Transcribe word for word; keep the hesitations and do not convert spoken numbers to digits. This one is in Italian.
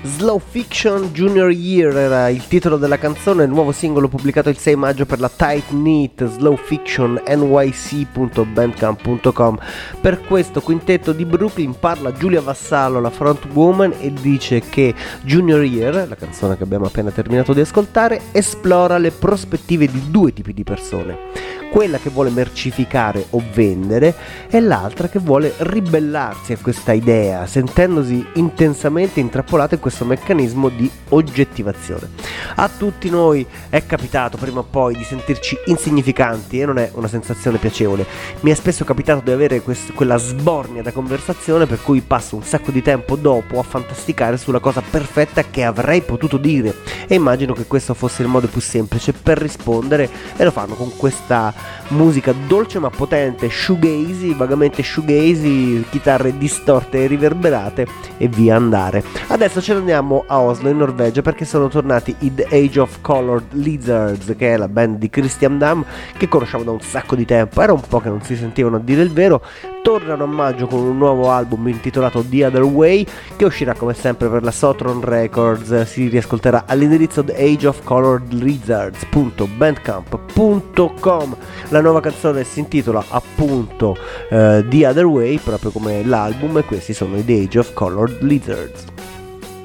Slow Fiction Junior Year era il titolo della canzone, il nuovo singolo pubblicato il sei maggio per la Tight Knit, slow fiction n y c punto bandcamp punto com. Per questo quintetto di Brooklyn parla Giulia Vassallo, la frontwoman, e dice che Junior Year, la canzone che abbiamo appena terminato di ascoltare, esplora le prospettive di due tipi di persone. Quella che vuole mercificare o vendere e l'altra che vuole ribellarsi a questa idea, sentendosi intensamente intrappolata in questo meccanismo di oggettivazione. A tutti noi è capitato prima o poi di sentirci insignificanti e non è una sensazione piacevole. Mi è spesso capitato di avere quest- quella sbornia da conversazione per cui passo un sacco di tempo dopo a fantasticare sulla cosa perfetta che avrei potuto dire, e immagino che questo fosse il modo più semplice per rispondere, e lo fanno con questa musica dolce ma potente, shoegazy, vagamente shoegazy, chitarre distorte e riverberate e via andare. Adesso ce ne andiamo a Oslo in Norvegia, perché sono tornati i The Age of Colored Lizards, che è la band di Christian Dam che conosciamo da un sacco di tempo, era un po' che non si sentivano, a dire il vero. Tornano a maggio con un nuovo album intitolato The Other Way, che uscirà come sempre per la Sotron Records. Si riascolterà all'indirizzo the age of colored lizards punto bandcamp punto com. La nuova canzone si intitola appunto uh, The Other Way, proprio come l'album, e questi sono i The Age of Colored Lizards.